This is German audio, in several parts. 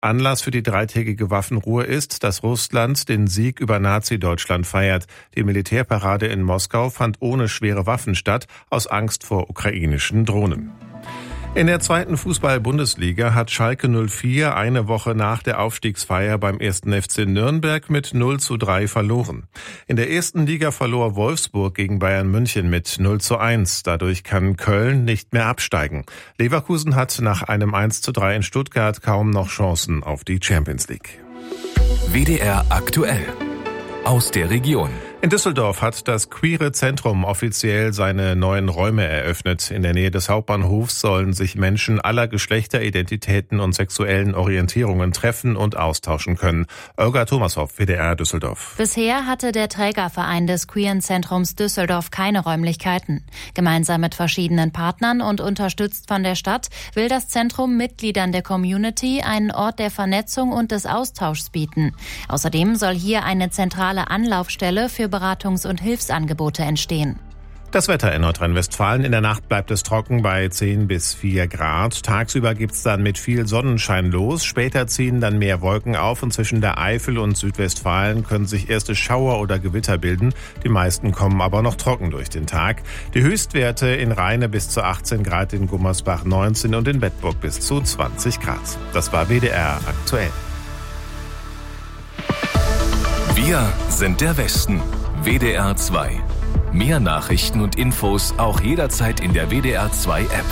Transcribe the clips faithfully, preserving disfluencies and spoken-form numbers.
Anlass für die dreitägige Waffenruhe ist, dass Russland den Sieg über Nazi-Deutschland feiert. Die Militärparade in Moskau fand ohne schwere Waffen statt, aus Angst vor ukrainischen Drohnen. In der zweiten Fußball-Bundesliga hat Schalke null vier eine Woche nach der Aufstiegsfeier beim ersten F C Nürnberg mit null zu drei verloren. In der ersten Liga verlor Wolfsburg gegen Bayern München mit null zu eins. Dadurch kann Köln nicht mehr absteigen. Leverkusen hat nach einem eins zu drei in Stuttgart kaum noch Chancen auf die Champions League. W D R aktuell aus der Region. In Düsseldorf hat das Queere Zentrum offiziell seine neuen Räume eröffnet. In der Nähe des Hauptbahnhofs sollen sich Menschen aller Geschlechter, Identitäten und sexuellen Orientierungen treffen und austauschen können. Olga Thomashoff, W D R Düsseldorf. Bisher hatte der Trägerverein des Queeren Zentrums Düsseldorf keine Räumlichkeiten. Gemeinsam mit verschiedenen Partnern und unterstützt von der Stadt will das Zentrum Mitgliedern der Community einen Ort der Vernetzung und des Austauschs bieten. Außerdem soll hier eine zentrale Anlaufstelle für Beratungs- und Hilfsangebote entstehen. Das Wetter in Nordrhein-Westfalen. In der Nacht bleibt es trocken bei zehn bis vier Grad. Tagsüber gibt's dann mit viel Sonnenschein los. Später ziehen dann mehr Wolken auf und zwischen der Eifel und Südwestfalen können sich erste Schauer oder Gewitter bilden. Die meisten kommen aber noch trocken durch den Tag. Die Höchstwerte in Rheine bis zu achtzehn Grad, in Gummersbach neunzehn und in Bedburg bis zu zwanzig Grad. Das war W D R aktuell. Wir sind der Westen. W D R zwei. Mehr Nachrichten und Infos auch jederzeit in der W D R zwei App.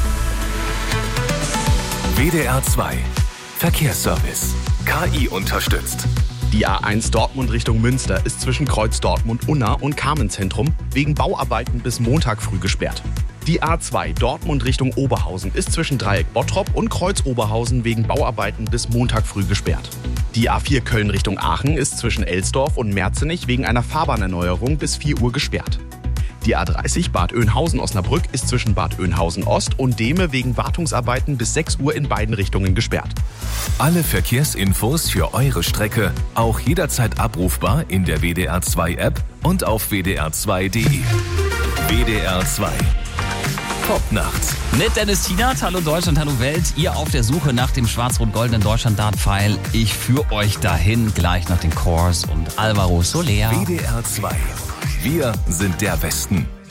W D R zwei. Verkehrsservice. K I unterstützt. Die A eins Dortmund Richtung Münster ist zwischen Kreuz Dortmund-Unna und Carmenzentrum wegen Bauarbeiten bis Montag früh gesperrt. Die A zwei Dortmund Richtung Oberhausen ist zwischen Dreieck Bottrop und Kreuz Oberhausen wegen Bauarbeiten bis Montag früh gesperrt. Die A vier Köln Richtung Aachen ist zwischen Elsdorf und Merzenich wegen einer Fahrbahnerneuerung bis vier Uhr gesperrt. Die A dreißig Bad Oeynhausen-Osnabrück ist zwischen Bad Oeynhausen-Ost und Dehme wegen Wartungsarbeiten bis sechs Uhr in beiden Richtungen gesperrt. Alle Verkehrsinfos für eure Strecke auch jederzeit abrufbar in der W D R zwei App und auf w d r zwei punkt d e. W D R zwei. Top nachts. Mit Dennis Tienert, hallo Deutschland, hallo Welt. Ihr auf der Suche nach dem schwarz-rot-goldenen Deutschland-Dart-Pfeil. Ich führe euch dahin, gleich nach den Kors und Alvaro Soler. W D R zwei. Wir sind der Westen.